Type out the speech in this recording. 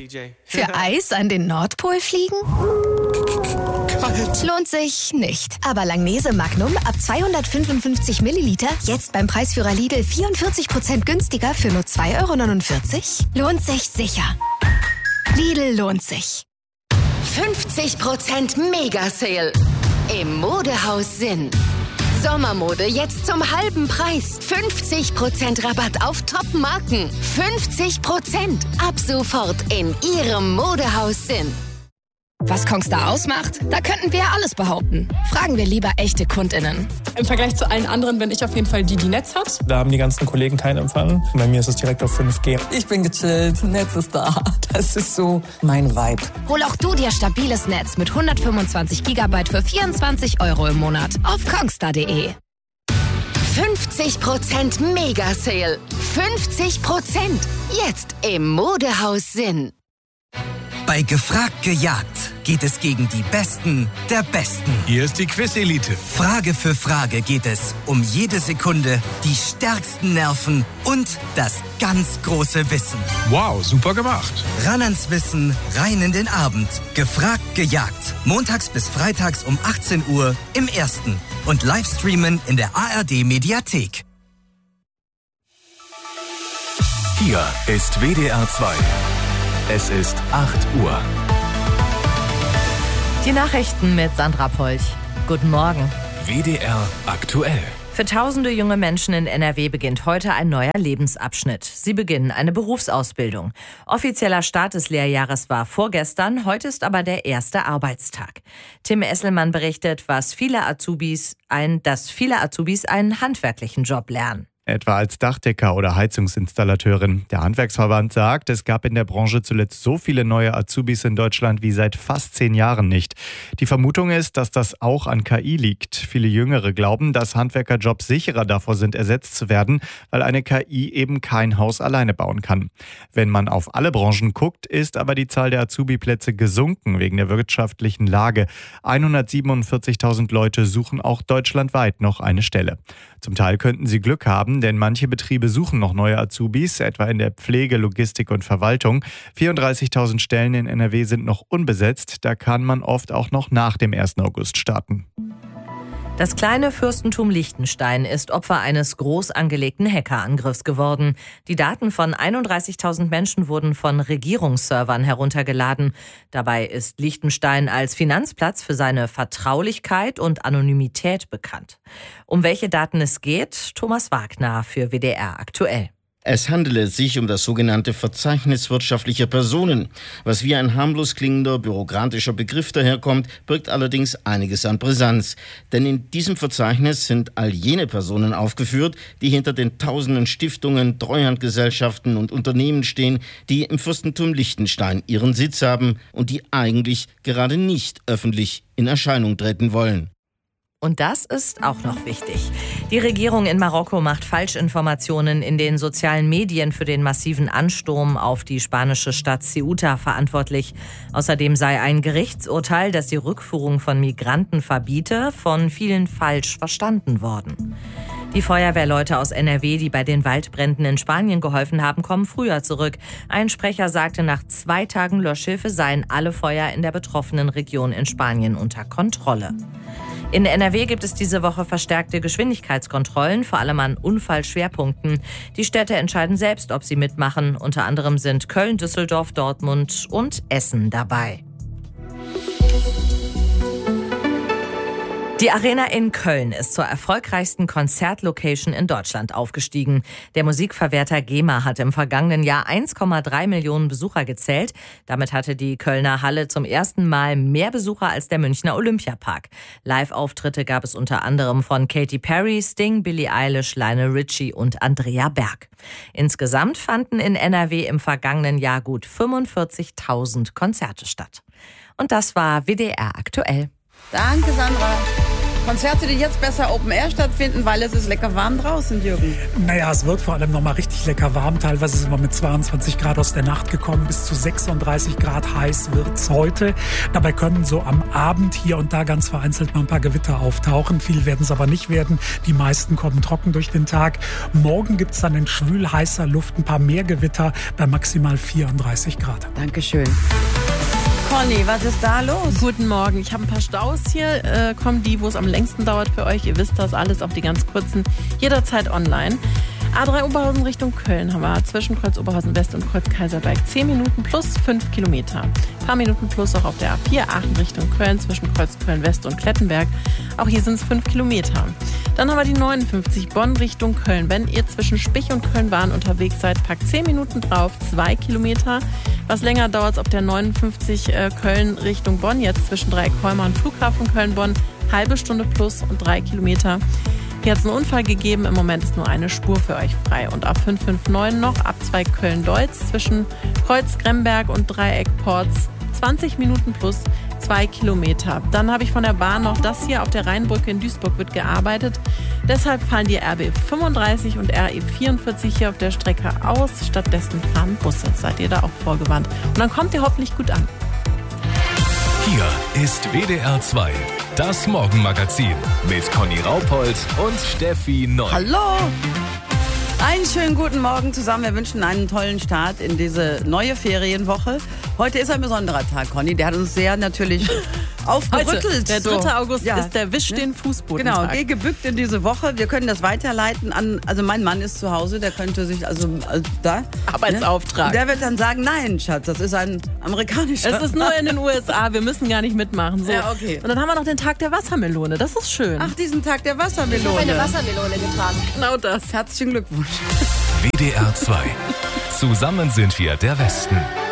Für Eis an den Nordpol fliegen? Kalt. Lohnt sich nicht. Aber Langnese Magnum ab 255 Milliliter jetzt beim Preisführer Lidl 44% günstiger für nur 2,49 €? Lohnt sich sicher. Lidl lohnt sich. 50% Mega-Sale im Modehaus Sinn. Sommermode jetzt zum halben Preis. 50% Rabatt auf Top-Marken. 50% ab sofort in Ihrem Modehaus Sinn. Was Kongstar ausmacht? Da könnten wir ja alles behaupten. Fragen wir lieber echte KundInnen. Im Vergleich zu allen anderen bin ich auf jeden Fall die Netz hat. Da haben die ganzen Kollegen keinen Empfang. Bei mir ist es direkt auf 5G. Ich bin gechillt, Netz ist da. Das ist so mein Vibe. Hol auch du dir stabiles Netz mit 125 GB für 24 € im Monat auf kongstar.de. 50% Mega-Sale. 50% jetzt im Modehaus Sinn. Bei Gefragt gejagt geht es gegen die Besten der Besten. Hier ist die Quiz-Elite. Frage für Frage geht es um jede Sekunde, die stärksten Nerven und das ganz große Wissen. Wow, super gemacht. Ran ans Wissen, rein in den Abend. Gefragt gejagt. Montags bis freitags um 18 Uhr im Ersten. Und Livestreamen in der ARD-Mediathek. Hier ist WDR 2. Es ist 8 Uhr. Die Nachrichten mit Sandra Polch. Guten Morgen. WDR aktuell. Für tausende junge Menschen in NRW beginnt heute ein neuer Lebensabschnitt. Sie beginnen eine Berufsausbildung. Offizieller Start des Lehrjahres war vorgestern, heute ist aber der erste Arbeitstag. Tim Esselmann berichtet, dass viele Azubis einen handwerklichen Job lernen. Etwa als Dachdecker oder Heizungsinstallateurin. Der Handwerksverband sagt, es gab in der Branche zuletzt so viele neue Azubis in Deutschland wie seit fast 10 Jahren nicht. Die Vermutung ist, dass das auch an KI liegt. Viele Jüngere glauben, dass Handwerkerjobs sicherer davor sind, ersetzt zu werden, weil eine KI eben kein Haus alleine bauen kann. Wenn man auf alle Branchen guckt, ist aber die Zahl der Azubi-Plätze gesunken wegen der wirtschaftlichen Lage. 147.000 Leute suchen auch deutschlandweit noch eine Stelle. Zum Teil könnten sie Glück haben, denn manche Betriebe suchen noch neue Azubis, etwa in der Pflege, Logistik und Verwaltung. 34.000 Stellen in NRW sind noch unbesetzt, da kann man oft auch noch nach dem 1. August starten. Das kleine Fürstentum Liechtenstein ist Opfer eines groß angelegten Hackerangriffs geworden. Die Daten von 31.000 Menschen wurden von Regierungsservern heruntergeladen. Dabei ist Liechtenstein als Finanzplatz für seine Vertraulichkeit und Anonymität bekannt. Um welche Daten es geht, Thomas Wagner für WDR aktuell. Es handele sich um das sogenannte Verzeichnis wirtschaftlicher Personen. Was wie ein harmlos klingender bürokratischer Begriff daherkommt, birgt allerdings einiges an Brisanz. Denn in diesem Verzeichnis sind all jene Personen aufgeführt, die hinter den tausenden Stiftungen, Treuhandgesellschaften und Unternehmen stehen, die im Fürstentum Liechtenstein ihren Sitz haben und die eigentlich gerade nicht öffentlich in Erscheinung treten wollen. Und das ist auch noch wichtig. Die Regierung in Marokko macht Falschinformationen in den sozialen Medien für den massiven Ansturm auf die spanische Stadt Ceuta verantwortlich. Außerdem sei ein Gerichtsurteil, das die Rückführung von Migranten verbiete, von vielen falsch verstanden worden. Die Feuerwehrleute aus NRW, die bei den Waldbränden in Spanien geholfen haben, kommen früher zurück. Ein Sprecher sagte, nach 2 Tagen Löschhilfe seien alle Feuer in der betroffenen Region in Spanien unter Kontrolle. In NRW gibt es diese Woche verstärkte Geschwindigkeitskontrollen, vor allem an Unfallschwerpunkten. Die Städte entscheiden selbst, ob sie mitmachen. Unter anderem sind Köln, Düsseldorf, Dortmund und Essen dabei. Die Arena in Köln ist zur erfolgreichsten Konzertlocation in Deutschland aufgestiegen. Der Musikverwerter GEMA hat im vergangenen Jahr 1,3 Millionen Besucher gezählt. Damit hatte die Kölner Halle zum ersten Mal mehr Besucher als der Münchner Olympiapark. Live-Auftritte gab es unter anderem von Katy Perry, Sting, Billie Eilish, Lionel Richie und Andrea Berg. Insgesamt fanden in NRW im vergangenen Jahr gut 45.000 Konzerte statt. Und das war WDR aktuell. Danke, Sandra. Konzerte, die jetzt besser Open Air stattfinden, weil es ist lecker warm draußen, Jürgen. Naja, es wird vor allem nochmal richtig lecker warm. Teilweise sind wir mit 22 Grad aus der Nacht gekommen. Bis zu 36 Grad heiß wird's heute. Dabei können so am Abend hier und da ganz vereinzelt mal ein paar Gewitter auftauchen. Viel werden es aber nicht werden. Die meisten kommen trocken durch den Tag. Morgen gibt's dann in schwül heißer Luft ein paar mehr Gewitter bei maximal 34 Grad. Dankeschön. Conny, was ist da los? Guten Morgen. Ich habe ein paar Staus hier. Kommen die, wo es am längsten dauert für euch. Ihr wisst das alles, auch die ganz kurzen. Jederzeit online. A3 Oberhausen Richtung Köln haben wir zwischen Kreuz Oberhausen West und Kreuz Kaiserberg 10 Minuten plus 5 Kilometer. Ein paar Minuten plus auch auf der A4 Aachen Richtung Köln zwischen Kreuz Köln West und Klettenberg. Auch hier sind es 5 Kilometer. Dann haben wir die 59 Bonn Richtung Köln. Wenn ihr zwischen Spich und Köln-Bahn unterwegs seid, packt 10 Minuten drauf, 2 Kilometer. Was länger dauert es auf der 59 Köln Richtung Bonn, jetzt zwischen Dreieckholmer und Flughafen Köln-Bonn, halbe Stunde plus und 3 Kilometer. Hier hat es einen Unfall gegeben, im Moment ist nur eine Spur für euch frei. Und auf 559 noch, ab 2 Köln-Deutz zwischen Kreuz Gremberg und Dreieck Porz, 20 Minuten plus 2 Kilometer. Dann habe ich von der Bahn noch das hier, auf der Rheinbrücke in Duisburg wird gearbeitet. Deshalb fallen die RB 35 und RE 44 hier auf der Strecke aus. Stattdessen fahren Busse. Seid ihr da auch vorgewarnt. Und dann kommt ihr hoffentlich gut an. Hier ist WDR 2, das Morgenmagazin mit Conny Raupold und Steffi Neu. Hallo! Einen schönen guten Morgen zusammen. Wir wünschen einen tollen Start in diese neue Ferienwoche. Heute ist ein besonderer Tag, Conny. Der hat uns sehr natürlich aufgerüttelt. Heute, der 3. August ist der Wisch den Fußboden. Genau, geh gebückt in diese Woche. Wir können das weiterleiten an, also mein Mann ist zu Hause, der könnte sich da. Arbeitsauftrag. Der wird dann sagen, nein, Schatz, das ist ein amerikanischer. Es ist nur in den USA, wir müssen gar nicht mitmachen. So. Ja, okay. Und dann haben wir noch den Tag der Wassermelone, das ist schön. Ach, diesen Tag der Wassermelone. Ich habe eine Wassermelone getragen. Genau das. Herzlichen Glückwunsch. WDR 2. Zusammen sind wir der Westen.